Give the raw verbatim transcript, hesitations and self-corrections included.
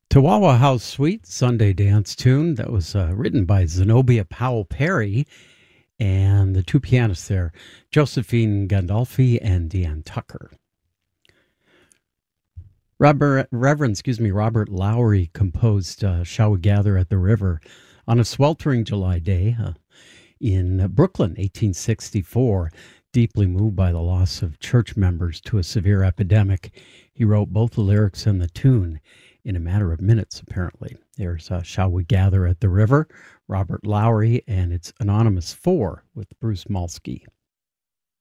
Chihuahua House Suite Sunday dance tune that was uh, written by Zenobia Powell Perry and the two pianists there, Josephine Gandolfi and Deanne Tucker. Robert, Reverend, excuse me, Robert Lowry composed uh, "Shall We Gather at the River" on a sweltering July day uh, in Brooklyn, eighteen sixty-four. Deeply moved by the loss of church members to a severe epidemic, he wrote both the lyrics and the tune in a matter of minutes, apparently. There's uh, Shall We Gather at the River, Robert Lowry, and it's Anonymous four with Bruce Molsky.